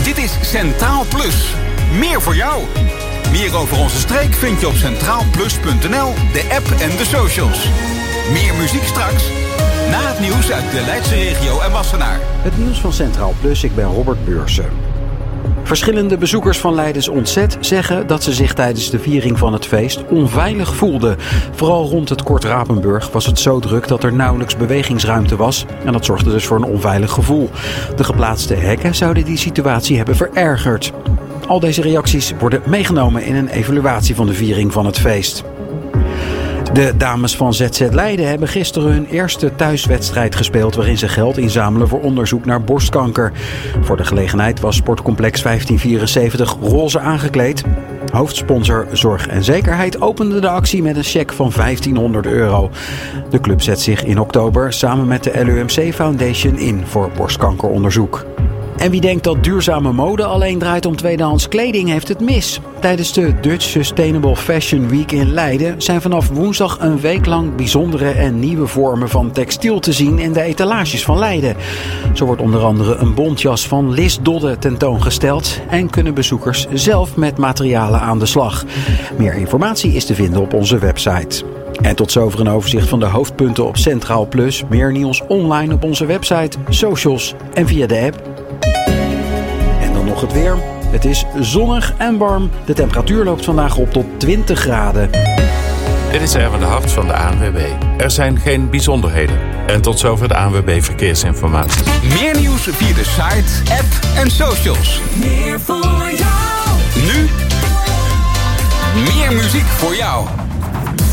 Dit is Centraal Plus. Meer voor jou. Meer over onze streek vind je op centraalplus.nl, de app en de socials. Meer muziek straks. Na het nieuws uit de Leidse regio en Wassenaar. Het nieuws van Centraal Plus, ik ben Robert Beursen. Verschillende bezoekers van Leidens Ontzet zeggen dat ze zich tijdens de viering van het feest onveilig voelden. Vooral rond het Kort Rapenburg was het zo druk dat er nauwelijks bewegingsruimte was. En dat zorgde dus voor een onveilig gevoel. De geplaatste hekken zouden die situatie hebben verergerd. Al deze reacties worden meegenomen in een evaluatie van de viering van het feest. De dames van ZZ Leiden hebben gisteren hun eerste thuiswedstrijd gespeeld waarin ze geld inzamelen voor onderzoek naar borstkanker. Voor de gelegenheid was Sportcomplex 1574 roze aangekleed. Hoofdsponsor Zorg en Zekerheid opende de actie met een cheque van €1500. De club zet zich in oktober samen met de LUMC Foundation in voor borstkankeronderzoek. En wie denkt dat duurzame mode alleen draait om tweedehands kleding, heeft het mis. Tijdens de Dutch Sustainable Fashion Week in Leiden zijn vanaf woensdag een week lang bijzondere en nieuwe vormen van textiel te zien in de etalages van Leiden. Zo wordt onder andere een bontjas van Lis Dodde tentoongesteld en kunnen bezoekers zelf met materialen aan de slag. Meer informatie is te vinden op onze website. En tot zover een overzicht van de hoofdpunten op Centraal Plus. Meer nieuws online op onze website, socials en via de app. Nog het weer. Het is zonnig en warm. De temperatuur loopt vandaag op tot 20 graden. Dit is Erwin de Hart van de ANWB. Er zijn geen bijzonderheden. En tot zover de ANWB Verkeersinformatie. Meer nieuws via de site, app en socials. Meer voor jou. Nu meer muziek voor jou.